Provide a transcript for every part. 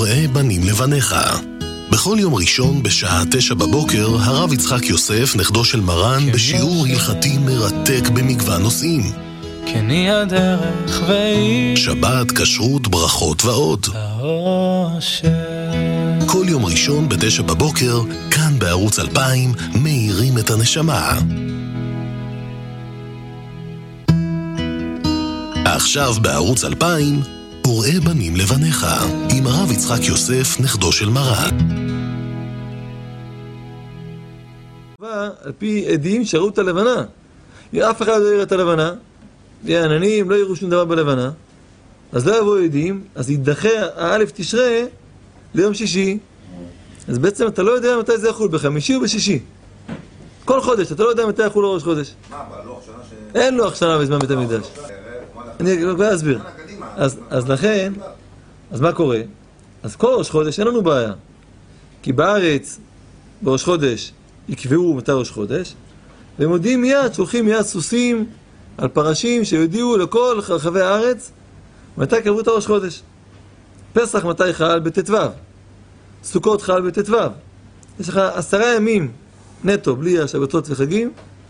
וראה בנים לבניך. בכל יום ראשון בשעה 9 בבוקר, הרב יצחק יוסף, נכדו של מרן, בשיעור הלכתי מרתק במגוון נושאים. כן היא הדרך והיא שבת, כשרות, ברכות ועוד. האושר. כל יום ראשון ב9 בבוקר, כאן בערוץ 2000, מאירים את הנשמה. עכשיו בערוץ 2000, וראה בנים לבניך, עם הרב יצחק יוסף, נכדו של מרן. על פי עדים שראו את הלבנה. אף אחד לא יראה את הלבנה, העננים לא יראו שום דבר בלבנה, אז לא יבואו עדים, אז יידחה האלף תשרה ליום שישי. אז בעצם אתה לא יודע מתי זה יחול, בחמישי או בשישי. כל חודש, אתה לא יודע מתי יחול ראש חודש. מה, בלוח שנה ש... אין לוח שנה בזמן בית המקדש. אני כבר אסביר. אז לכן, אז מה קורה? אז כל ראש חודש אין לנו בעיה. כי בארץ, בראש חודש, יקבעו מתי ראש חודש, והם יודעים מיד, שולחים מיד סוסים על פרשים שיודיעו לכל רחבי הארץ מתי קבעו את הראש חודש. פסח מתי חל? בט"ו. סוכות חל בט"ו. יש לך 10 ימים נטו, בלי השבתות וחגים,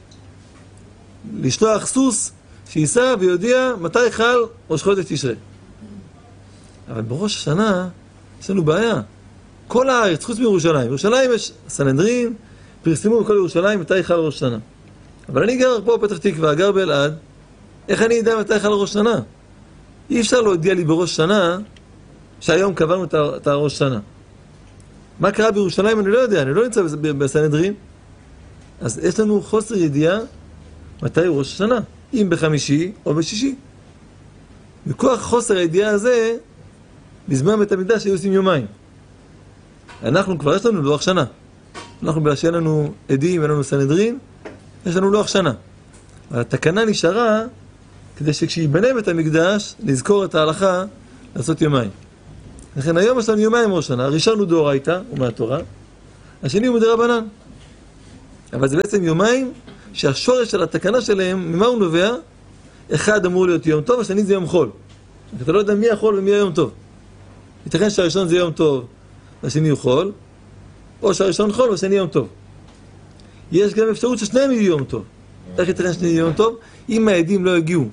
לשלוח סוס שיסע ויודיע מתי חל ראש חודש תשרה. אבל בראש השנה יש לנו בעיה. כל הארץ, חוץ מירושלים. בירושלים יש סנהדרין, פרסמו בכל ירושלים מתי חל ראש שנה. אבל אני גר פה בפתח תקווה, גר באלעד, איך אני יודע מתי חל ראש שנה? אי אפשר להודיע לי בראש שנה שהיום קבענו את הראש שנה. מה קרה בירושלים אני לא יודע, אני לא נמצא בסנהדרין. אז יש לנו חוסר ידיעה מתי ראש השנה, אם בחמישי או בשישי. מכוח חוסר הידיעה הזה, בזמן בית המקדש היו עושים יומיים. אנחנו כבר יש לנו לוח שנה. אנחנו בגלל שאין לנו עדים, אין לנו סנהדרין, יש לנו לוח שנה. אבל התקנה נשארה כדי שכשיבנה בית המקדש נזכור את ההלכה לעשות יומיים. לכן היום יש לנו יומיים ראש שנה. הראשון הוא דאורייתא, הוא מהתורה, השני הוא מדרבנן. אבל זה בעצם יומיים שהשורש של התקנה שלהם, ממה הוא נובע? אחד אמור להיות יום טוב, השני זה יום חול. אתה לא יודע מי החול ומי היום טוב. ייתכן שהראשון זה יום טוב והשני הוא חול, או שהראשון חול והשני יום טוב. יש גם אפשרות ששניהם יהיו יום טוב. איך ייתכן שני יום טוב? אם העדים לא הגיעו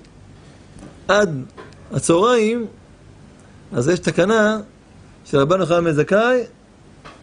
עד הצהריים, אז יש תקנה של רבן יוחנן בן זכאי